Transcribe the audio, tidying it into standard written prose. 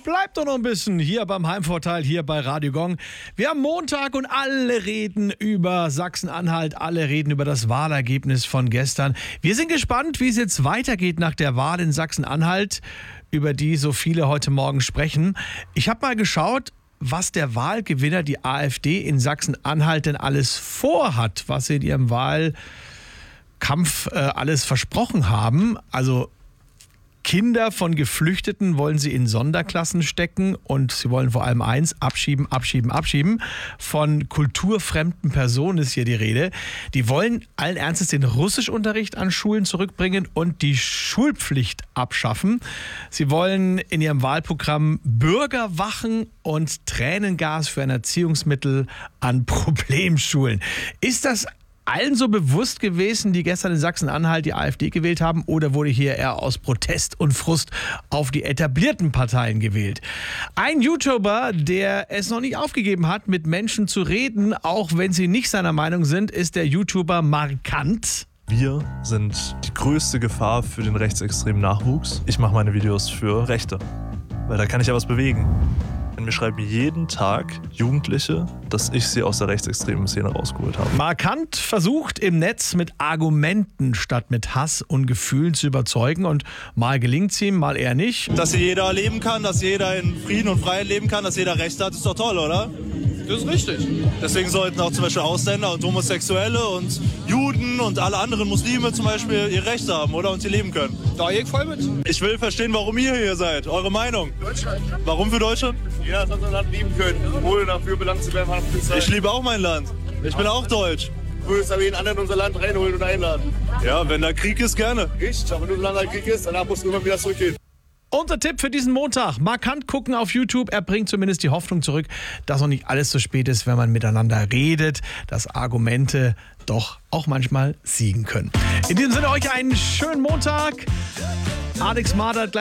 Bleibt doch noch ein bisschen hier beim Heimvorteil, hier bei Radio Gong. Wir haben Montag und alle reden über Sachsen-Anhalt, alle reden über das Wahlergebnis von gestern. Wir sind gespannt, wie es jetzt weitergeht nach der Wahl in Sachsen-Anhalt, über die so viele heute Morgen sprechen. Ich habe mal geschaut, was der Wahlgewinner, die AfD in Sachsen-Anhalt, denn alles vorhat, was sie in ihrem Wahlkampf alles versprochen haben. Also Kinder von Geflüchteten wollen sie in Sonderklassen stecken und sie wollen vor allem eins, abschieben. Von kulturfremden Personen ist hier die Rede. Die wollen allen Ernstes den Russischunterricht an Schulen zurückbringen und die Schulpflicht abschaffen. Sie wollen in ihrem Wahlprogramm Bürgerwachen und Tränengas für ein Erziehungsmittel an Problemschulen. Ist das allen so bewusst gewesen, die gestern in Sachsen-Anhalt die AfD gewählt haben, oder wurde hier eher aus Protest und Frust auf die etablierten Parteien gewählt? Ein YouTuber, der es noch nicht aufgegeben hat, mit Menschen zu reden, auch wenn sie nicht seiner Meinung sind, ist der YouTuber Markant. Wir sind die größte Gefahr für den rechtsextremen Nachwuchs. Ich mache meine Videos für Rechte, weil da kann ich ja was bewegen. Mir schreiben jeden Tag Jugendliche, dass ich sie aus der rechtsextremen Szene rausgeholt habe. Markant versucht im Netz mit Argumenten statt mit Hass und Gefühlen zu überzeugen, und mal gelingt es ihm, mal eher nicht. Dass hier jeder leben kann, dass jeder in Frieden und Freiheit leben kann, dass jeder Recht hat, ist doch toll, oder? Das ist richtig. Deswegen sollten auch zum Beispiel Ausländer und Homosexuelle und Juden und alle anderen Muslime zum Beispiel ihre Rechte haben, oder? Und sie leben können. Da gehe ich voll mit. Ich will verstehen, warum ihr hier seid. Eure Meinung. Deutschland. Warum für Deutschland? Jeder soll sein Land lieben können, ohne dafür belangt zu werden von der Polizei. Ich liebe auch mein Land. Ich bin auch deutsch. Du würdest aber jeden anderen in unser Land reinholen und einladen. Ja, wenn da Krieg ist, gerne. Richtig, aber nur solange Krieg ist, danach musst du immer wieder zurückgehen. Unser Tipp für diesen Montag: Markant gucken auf YouTube. Er bringt zumindest die Hoffnung zurück, dass noch nicht alles so spät ist, wenn man miteinander redet, dass Argumente doch auch manchmal siegen können. In diesem Sinne euch einen schönen Montag. Alex Mader